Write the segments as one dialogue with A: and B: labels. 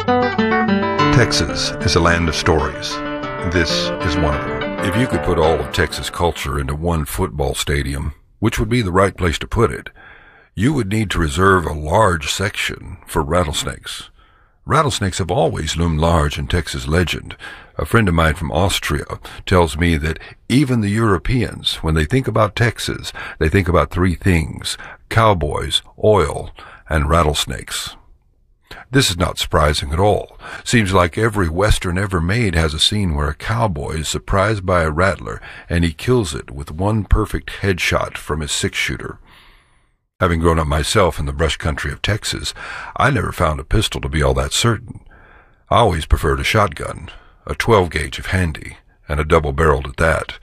A: Texas is a land of stories. This is one of them. If you could put all of Texas culture into one football stadium, which would be the right place to put it, you would need to reserve a large section for rattlesnakes. Rattlesnakes have always loomed large in Texas legend. A friend of mine from Austria tells me that even the Europeans, when they think about Texas, they think about three things: cowboys, oil, and rattlesnakes. This is not surprising at all. Seems like every Western ever made has a scene where a cowboy is surprised by a rattler and he kills it with one perfect headshot from his six-shooter. Having grown up myself in the brush country of Texas, I never found a pistol to be all that certain. I always preferred a shotgun, a 12-gauge if handy, and a double-barreled at that.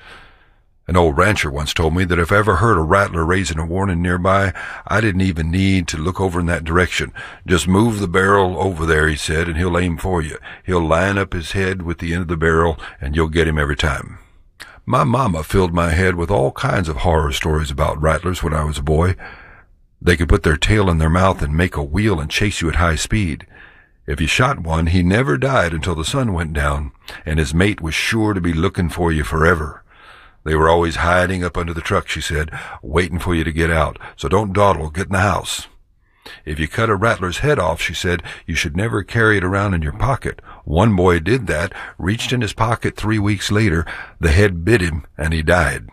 A: An old rancher once told me that if I ever heard a rattler raising a warning nearby, I didn't even need to look over in that direction. Just move the barrel over there, he said, and he'll aim for you. He'll line up his head with the end of the barrel, and you'll get him every time. My mama filled my head with all kinds of horror stories about rattlers when I was a boy. They could put their tail in their mouth and make a wheel and chase you at high speed. If you shot one, he never died until the sun went down, and his mate was sure to be looking for you forever. They were always hiding up under the truck, she said, waiting for you to get out, so don't dawdle, get in the house. If you cut a rattler's head off, she said, you should never carry it around in your pocket. One boy did that, reached in his pocket 3 weeks later, the head bit him, and he died.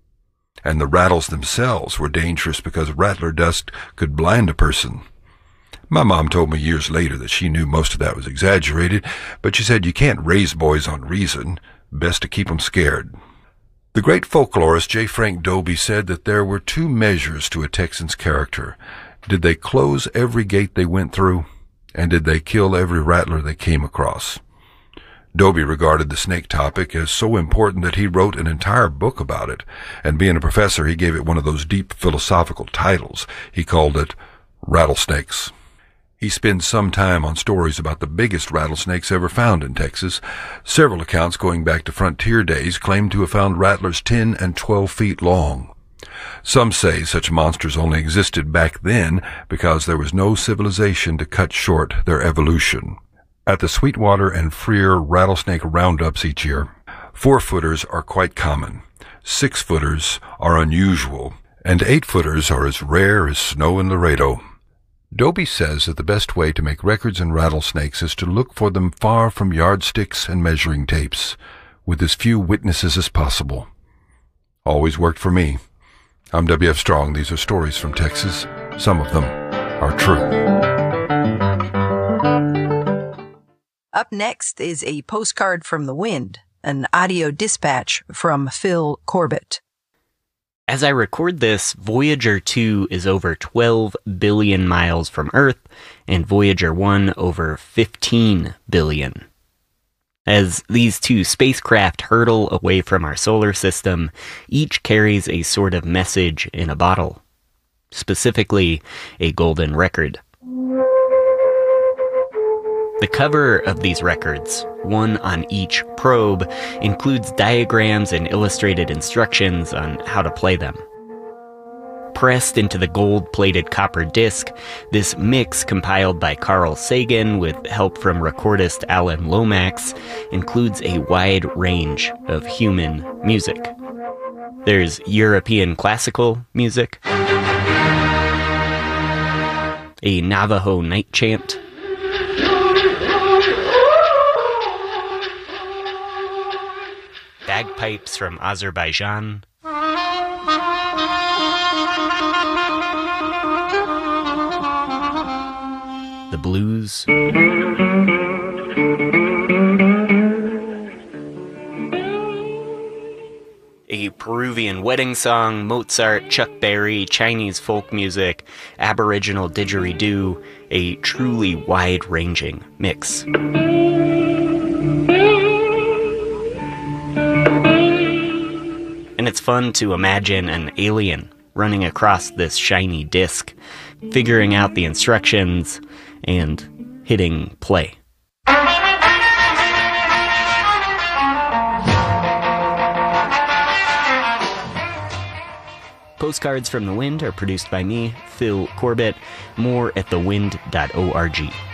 A: And the rattles themselves were dangerous because rattler dust could blind a person. My mom told me years later that she knew most of that was exaggerated, but she said you can't raise boys on reason. Best to keep them scared. The great folklorist J. Frank Dobie said that there were two measures to a Texan's character. Did they close every gate they went through? And did they kill every rattler they came across? Dobie regarded the snake topic as so important that he wrote an entire book about it, and being a professor, he gave it one of those deep philosophical titles. He called it Rattlesnakes. He spends some time on stories about the biggest rattlesnakes ever found in Texas. Several accounts going back to frontier days claim to have found rattlers 10 and 12 feet long. Some say such monsters only existed back then because there was no civilization to cut short their evolution. At the Sweetwater and Freer rattlesnake roundups each year, 4-footers are quite common, 6-footers are unusual, and 8-footers are as rare as snow in Laredo. Dobie says that the best way to make records in rattlesnakes is to look for them far from yardsticks and measuring tapes, with as few witnesses as possible. Always worked for me. I'm W.F. Strong. These are stories from Texas. Some of them are true.
B: Up next is a postcard from the wind, an audio dispatch from Phil Corbett.
C: As I record this, Voyager 2 is over 12 billion miles from Earth, and Voyager 1 over 15 billion. As these two spacecraft hurtle away from our solar system, each carries a sort of message in a bottle, specifically a golden record. The cover of these records, one on each probe, includes diagrams and illustrated instructions on how to play them. Pressed into the gold-plated copper disc, this mix compiled by Carl Sagan with help from recordist Alan Lomax includes a wide range of human music. There's European classical music, a Navajo night chant, bagpipes from Azerbaijan, the blues, a Peruvian wedding song, Mozart, Chuck Berry, Chinese folk music, Aboriginal didgeridoo, a truly wide-ranging mix. And it's fun to imagine an alien running across this shiny disc, figuring out the instructions, and hitting play. Postcards from the Wind are produced by me, Phil Corbett. More at thewind.org.